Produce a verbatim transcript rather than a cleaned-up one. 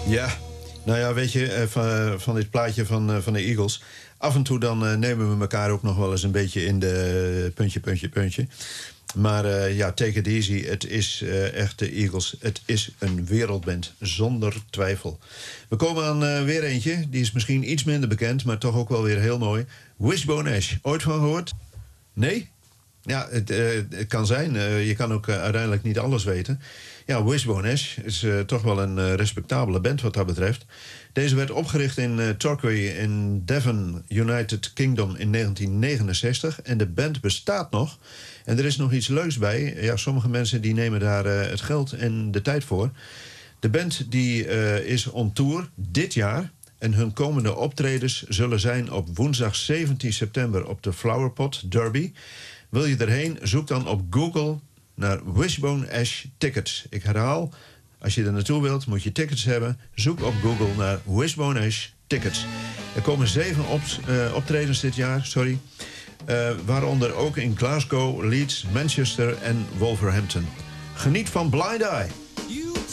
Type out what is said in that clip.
Ja, nou ja, weet je, van, van dit plaatje van, van de Eagles. Af en toe dan uh, nemen we elkaar ook nog wel eens een beetje in de puntje, puntje, puntje. Maar uh, ja, take it easy. Het is uh, echt de Eagles. Het is een wereldband, zonder twijfel. We komen aan uh, weer eentje. Die is misschien iets minder bekend, maar toch ook wel weer heel mooi. Wishbone Ash. Ooit van gehoord? Nee? Ja, het, uh, het kan zijn. Uh, je kan ook uh, uiteindelijk niet alles weten. Ja, Wishbone Ash is uh, toch wel een uh, respectabele band wat dat betreft. Deze werd opgericht in uh, Torquay in Devon, United Kingdom in negentien negenenzestig. En de band bestaat nog. En er is nog iets leuks bij. Ja, sommige mensen die nemen daar uh, het geld en de tijd voor. De band die uh, is on tour dit jaar. En hun komende optredens zullen zijn op woensdag zeventien september op de Flowerpot Derby. Wil je erheen, zoek dan op Google naar Wishbone Ash Tickets. Ik herhaal, als je er naartoe wilt, moet je tickets hebben. Zoek op Google naar Wishbone Ash Tickets. Er komen zeven op, uh, optredens dit jaar, sorry. Uh, waaronder ook in Glasgow, Leeds, Manchester en Wolverhampton. Geniet van Blind Eye.